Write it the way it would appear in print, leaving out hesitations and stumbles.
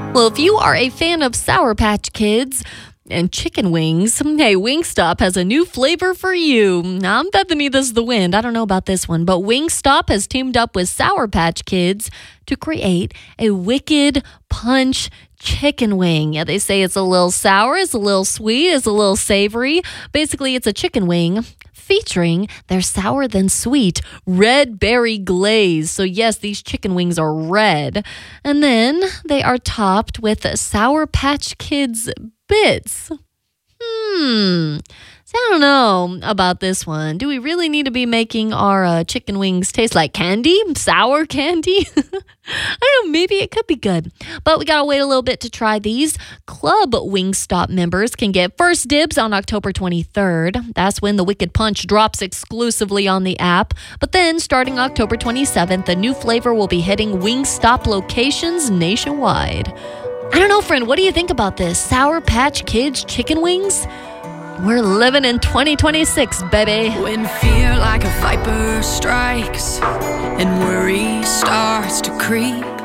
Well, if you are a fan of Sour Patch Kids and chicken wings, hey, Wingstop has a new flavor for you. Now, I'm Bethany, this is The Wind. I don't know about this one, but Wingstop has teamed up with Sour Patch Kids to create a Wicked Punch chicken wing. Yeah, they say it's a little sour, it's a little sweet, it's a little savory. Basically, it's a chicken wing featuring their sour than sweet red berry glaze. So yes, these chicken wings are red. And then they are topped with Sour Patch Kids bits. So I don't know about this one. Do we really need to be making our chicken wings taste like candy? Sour candy? I don't know. Maybe it could be good. But we got to wait a little bit to try these. Club Wingstop members can get first dibs on October 23rd. That's when the Wicked Punch drops exclusively on the app. But then starting October 27th, the new flavor will be hitting Wingstop locations nationwide. I don't know, friend. What do you think about this? Sour Patch Kids chicken wings? We're living in 2026, baby. When fear like a viper strikes and worry starts to creep,